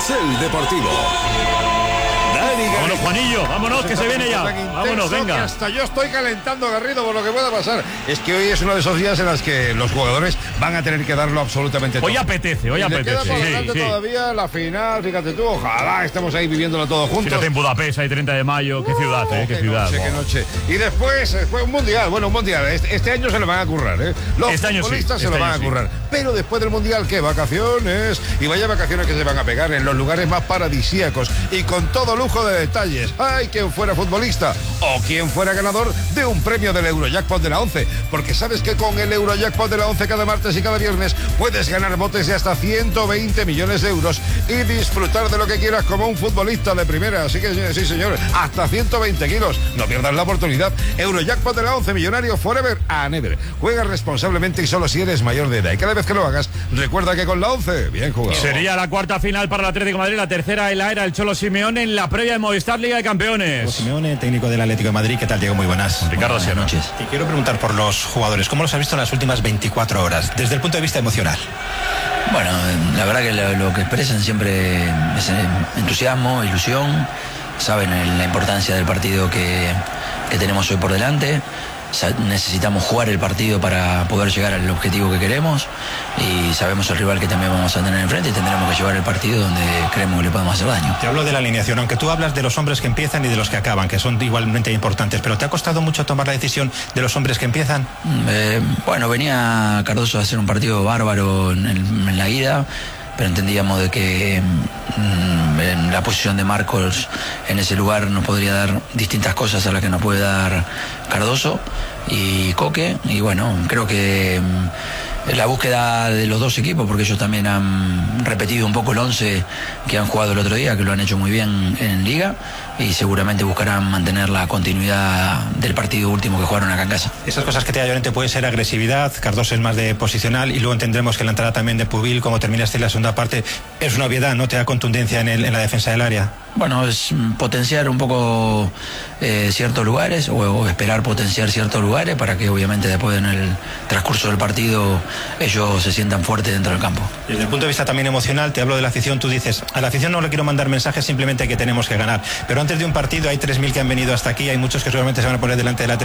Carrusel Deportivo. Vámonos, Juanillo, vámonos, que se viene ya. Vámonos, venga. Hasta yo estoy calentando, Garrido, por lo que pueda pasar. Es que hoy es uno de esos días en los que los jugadores van a tener que darlo absolutamente todo. Hoy apetece. Queda por delante todavía la final, fíjate tú, ojalá estemos ahí viviéndolo todo juntos. Fíjate en Budapest, ahí 30 de mayo, qué ciudad, qué ciudad. Qué noche. Y después un mundial, un mundial. Este año se lo van a currar, Los futbolistas se lo van a currar. Pero después del mundial, ¿qué? Vacaciones. Y vaya vacaciones que se van a pegar en los lugares más paradisíacos y con todo lujo de detalles. Ay, quien fuera futbolista o quien fuera ganador de un premio del Eurojackpot de la 11, porque sabes que con el Eurojackpot de la 11 cada martes y cada viernes puedes ganar botes de hasta 120 millones de euros y disfrutar de lo que quieras como un futbolista de primera. Así que sí, señor, hasta 120 kilos. No pierdas la oportunidad. Eurojackpot de la 11, millonario forever and ever. Juega responsablemente y solo si eres mayor de edad. Y cada vez que lo hagas, recuerda que con la 11, bien jugado. Sería la cuarta final para el Atlético de Madrid, la tercera en la era el Cholo Simeone en la previa de Movistar Liga de Campeones. Simeone, técnico del Atlético de Madrid. ¿Qué tal, Diego? Muy buenas. Ricardo, buenas noches. Te quiero preguntar por los jugadores. ¿Cómo los has visto en las últimas 24 horas, desde el punto de vista emocional? Bueno, la verdad que lo que expresan siempre es entusiasmo, ilusión. Saben la importancia del partido que tenemos hoy por delante. Necesitamos jugar el partido para poder llegar al objetivo que queremos y sabemos el rival que también vamos a tener enfrente y tendremos que llevar el partido donde creemos que le podemos hacer daño. Te hablo de la alineación, aunque tú hablas de los hombres que empiezan y de los que acaban, que son igualmente importantes, pero ¿te ha costado mucho tomar la decisión de los hombres que empiezan? Bueno, venía Cardoso a hacer un partido bárbaro en la ida, pero entendíamos de que en la posición de Marcos en ese lugar nos podría dar distintas cosas a las que nos puede dar Cardoso y Coque, y bueno, creo que la búsqueda de los dos equipos, porque ellos también han repetido un poco el 11 que han jugado el otro día, que lo han hecho muy bien en Liga, y seguramente buscarán mantener la continuidad del partido último que jugaron acá en casa. Esas cosas que te da Llorente puede ser agresividad, Cardoso es más de posicional, y luego entendremos que la entrada también de Pubil, como terminaste en la segunda parte, es una obviedad, ¿no? Te da contundencia en la defensa del área. Bueno, es potenciar un poco ciertos lugares o esperar potenciar ciertos lugares para que obviamente después en el transcurso del partido ellos se sientan fuertes dentro del campo. Desde el punto de vista también emocional, te hablo de la afición, tú dices, a la afición no le quiero mandar mensajes, simplemente que tenemos que ganar, pero antes de un partido hay 3.000 que han venido hasta aquí, hay muchos que seguramente se van a poner delante de la televisión